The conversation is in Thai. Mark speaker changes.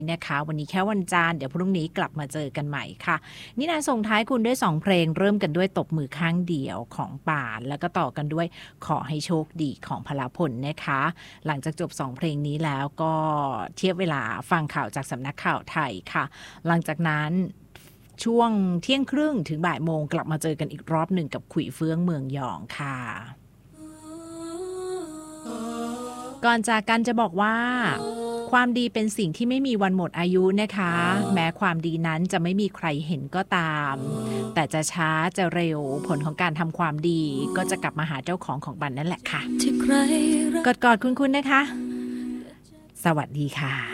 Speaker 1: นะคะวันนี้แค่วันจันทร์เดี๋ยวพรุ่งนี้กลับมาเจอกันใหม่ค่ะนี่นาส่งท้ายคุณด้วย2เพลงเริ่มกันด้วยตบมือข้างเดียวของป่านแล้วก็ต่อกันด้วยขอให้โชคดีของพลพลนะคะหลังจากจบ2เพลงนี้แล้วก็เทียบเวลาฟังข่าวจากสำนักข่าวไทยค่ะหลังจากนั้นช่วงเที่ยงครึ่งถึงบ่ายโมงกลับมาเจอกันอีกรอบหนึ่งกับขุยเฟื่องเมืองยองค่ะก่อนจากกันจะบอกว่าความดีเป็นสิ่งที่ไม่มีวันหมดอายุนะคะแม้ความดีนั้นจะไม่มีใครเห็นก็ตามแต่จะช้าจะเร็วผลของการทำความดีก็จะกลับมาหาเจ้าของมันนั่นแหละค่ะกอดคุณนะคะสวัสดีค่ะ